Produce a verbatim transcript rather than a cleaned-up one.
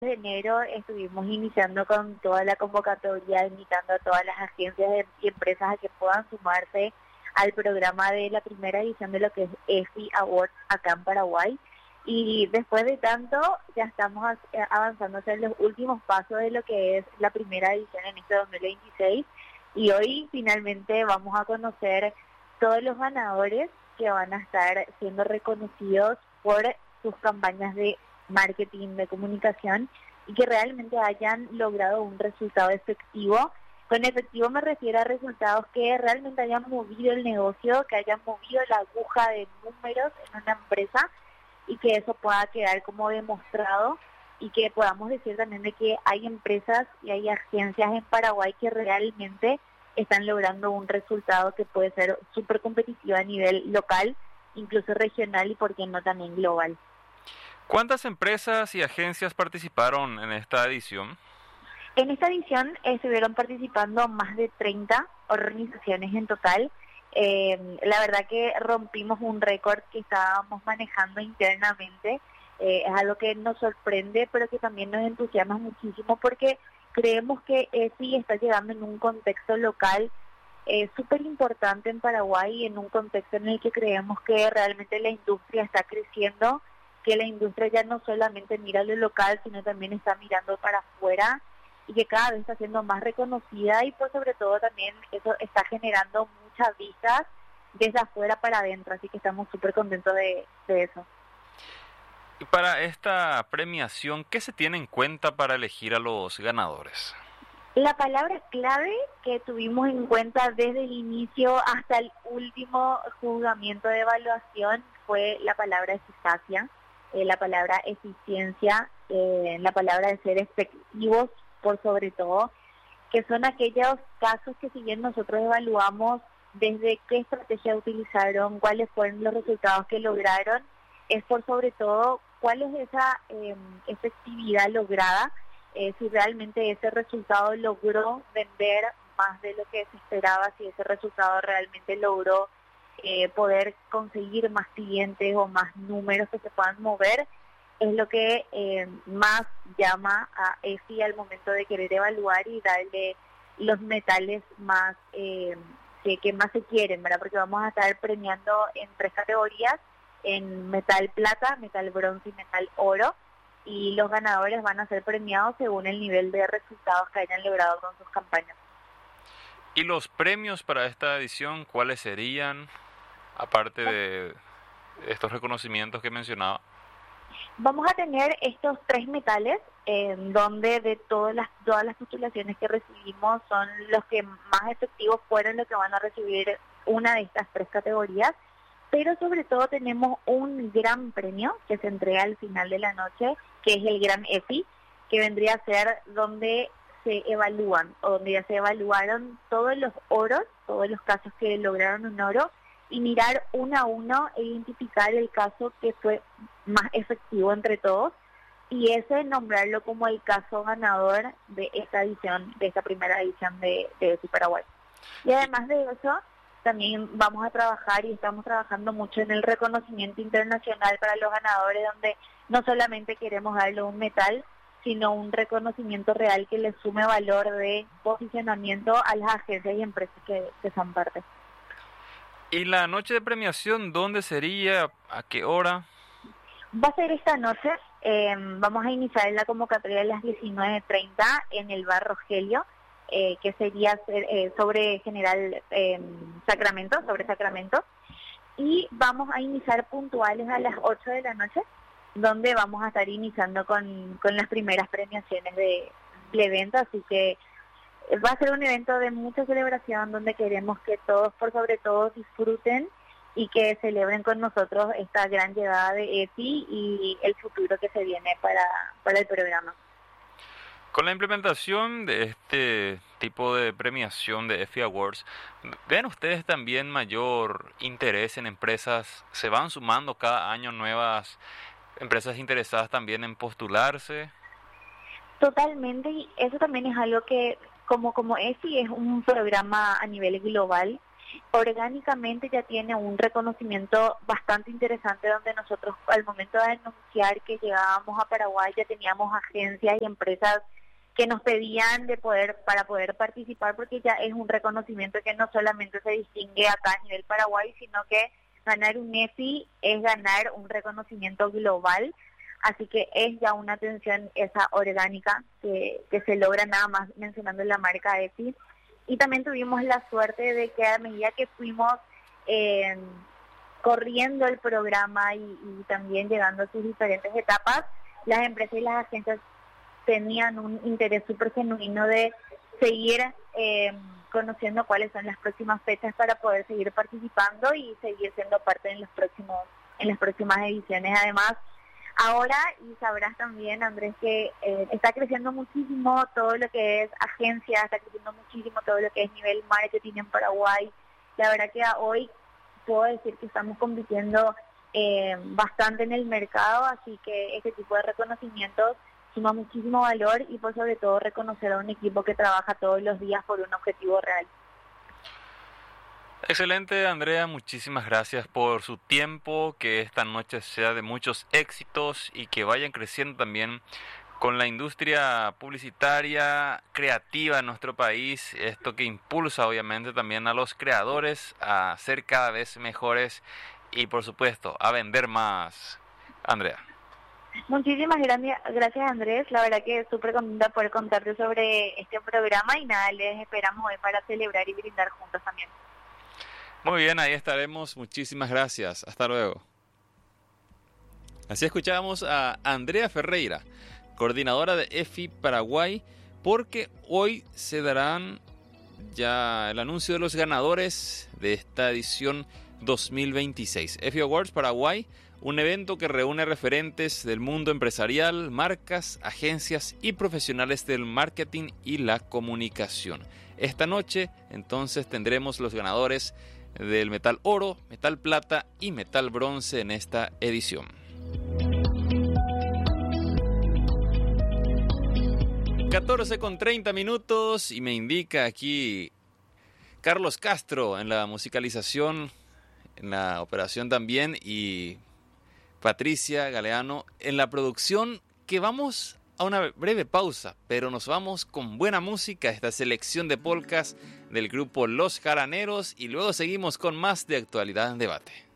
de enero estuvimos iniciando con toda la convocatoria, invitando a todas las agencias y empresas a que puedan sumarse al programa de la primera edición de lo que es E F I Awards acá en Paraguay. Y después de tanto, ya estamos avanzando hacia los últimos pasos de lo que es la primera edición en este dos mil veintiséis. Y hoy finalmente vamos a conocer todos los ganadores que van a estar siendo reconocidos por sus campañas de marketing, de comunicación, y que realmente hayan logrado un resultado efectivo. Con efectivo me refiero a resultados que realmente hayan movido el negocio, que hayan movido la aguja de números en una empresa, y que eso pueda quedar como demostrado, y que podamos decir también de que hay empresas y hay agencias en Paraguay que realmente están logrando un resultado que puede ser súper competitivo a nivel local, incluso regional y por qué no también global. ¿Cuántas empresas y agencias participaron en esta edición? En esta edición eh, estuvieron participando más de treinta organizaciones en total. Eh, la verdad que rompimos un récord que estábamos manejando internamente. Eh, es algo que nos sorprende, pero que también nos entusiasma muchísimo, porque creemos que E F I está llegando en un contexto local eh, súper importante en Paraguay, en un contexto en el que creemos que realmente la industria está creciendo, que la industria ya no solamente mira lo local, sino también está mirando para afuera, y que cada vez está siendo más reconocida, y por sobre todo también eso está generando muchas vistas desde afuera para adentro, así que estamos súper contentos de, de eso. Y para esta premiación, ¿qué se tiene en cuenta para elegir a los ganadores? La palabra clave que tuvimos en cuenta desde el inicio hasta el último juzgamiento de evaluación fue la palabra eficacia, eh, la palabra eficiencia, eh, la palabra de ser efectivos por sobre todo, que son aquellos casos que si bien nosotros evaluamos desde qué estrategia utilizaron, cuáles fueron los resultados que lograron, es por sobre todo cuál es esa eh, efectividad lograda, eh, si realmente ese resultado logró vender más de lo que se esperaba, si ese resultado realmente logró eh, poder conseguir más clientes o más números que se puedan mover, es lo que eh, más llama a E F I al momento de querer evaluar y darle los metales más eh, que, que más se quieren, ¿verdad? Porque vamos a estar premiando en tres categorías, en metal plata, metal bronce y metal oro, y los ganadores van a ser premiados según el nivel de resultados que hayan logrado con sus campañas. ¿Y los premios para esta edición cuáles serían, aparte de estos reconocimientos que mencionaba? Vamos a tener estos tres metales, en donde de todas las todas las postulaciones que recibimos son los que más efectivos fueron los que van a recibir una de estas tres categorías, pero sobre todo tenemos un gran premio que se entrega al final de la noche, que es el Gran E F I, que vendría a ser donde se evalúan, o donde ya se evaluaron todos los oros, todos los casos que lograron un oro, y mirar uno a uno e identificar el caso que fue más efectivo entre todos, y ese nombrarlo como el caso ganador de esta edición, de esta primera edición de, de E F I Paraguay. Y además de eso, también vamos a trabajar y estamos trabajando mucho en el reconocimiento internacional para los ganadores, donde no solamente queremos darle un metal, sino un reconocimiento real que le sume valor de posicionamiento a las agencias y empresas que, que son parte. ¿Y la noche de premiación dónde sería? ¿A qué hora? Va a ser esta noche, eh, vamos a iniciar la convocatoria a las diecinueve treinta en el bar Rogelio, eh, que sería eh, sobre General eh, Sacramento, sobre Sacramento, y vamos a iniciar puntuales a las ocho de la noche, donde vamos a estar iniciando con, con las primeras premiaciones de, del evento, así que va a ser un evento de mucha celebración, donde queremos que todos, por sobre todo, disfruten y que celebren con nosotros esta gran llegada de E F I y el futuro que se viene para, para el programa. Con la implementación de este tipo de premiación de E F I Awards, ¿ven ustedes también mayor interés en empresas? ¿Se van sumando cada año nuevas empresas interesadas también en postularse? Totalmente, y eso también es algo que, como como E F I es un programa a nivel global, orgánicamente ya tiene un reconocimiento bastante interesante, donde nosotros al momento de anunciar que llegábamos a Paraguay ya teníamos agencias y empresas que nos pedían de poder para poder participar, porque ya es un reconocimiento que no solamente se distingue acá a nivel Paraguay, sino que ganar un E F I es ganar un reconocimiento global. Así que es ya una atención esa orgánica que, que se logra nada más mencionando la marca E F I. Y también tuvimos la suerte de que a medida que fuimos eh, corriendo el programa y, y también llegando a sus diferentes etapas, las empresas y las agencias tenían un interés súper genuino de seguir eh, conociendo cuáles son las próximas fechas para poder seguir participando y seguir siendo parte en los próximos en las próximas ediciones. Además, ahora, y sabrás también, Andrés, que eh, está creciendo muchísimo todo lo que es agencia, está creciendo muchísimo todo lo que es nivel marketing en Paraguay. La verdad que hoy puedo decir que estamos compitiendo eh, bastante en el mercado, así que este tipo de reconocimientos suma muchísimo valor y por sobre todo reconocer a un equipo que trabaja todos los días por un objetivo real. Excelente, Andrea, muchísimas gracias por su tiempo, que esta noche sea de muchos éxitos y que vayan creciendo también con la industria publicitaria creativa en nuestro país, esto que impulsa obviamente también a los creadores a ser cada vez mejores y por supuesto a vender más. Andrea. Muchísimas gracias, Andrés, la verdad que súper contenta por contarte sobre este programa y nada, les esperamos hoy para celebrar y brindar juntos también. Muy bien, ahí estaremos. Muchísimas gracias. Hasta luego. Así escuchábamos a Andrea Ferreira, coordinadora de E F I Paraguay, porque hoy se darán ya el anuncio de los ganadores de esta edición dos mil veintiséis. E F I Awards Paraguay, un evento que reúne referentes del mundo empresarial, marcas, agencias y profesionales del marketing y la comunicación. Esta noche, entonces, tendremos los ganadores del metal oro, metal plata y metal bronce en esta edición. catorce con treinta minutos y me indica aquí Carlos Castro en la musicalización, en la operación también, y Patricia Galeano en la producción, que vamos a una breve pausa, pero nos vamos con buena música, esta selección de polcas del grupo Los Jaraneros, y luego seguimos con más de Actualidad en Debate.